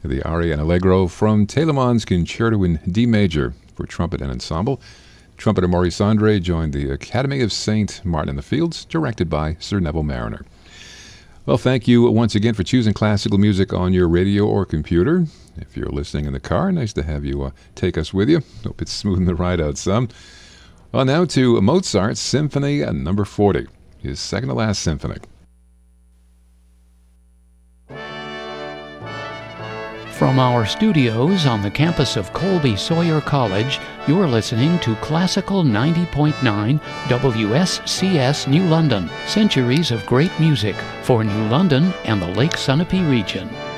the aria and allegro from Telemann's Concerto in D major for trumpet and ensemble. Trumpeter Maurice Andre joined the Academy of St. Martin in the Fields, directed by Sir Neville Marriner. Well, thank you once again for choosing classical music on your radio or computer. If you're listening in the car, nice to have you take us with you. Hope it's smoothing the ride out some. Well, now to Mozart's Symphony No. 40, his second to last symphony. From our studios on the campus of Colby Sawyer College, you're listening to Classical 90.9 WSCS New London, centuries of great music for New London and the Lake Sunapee region.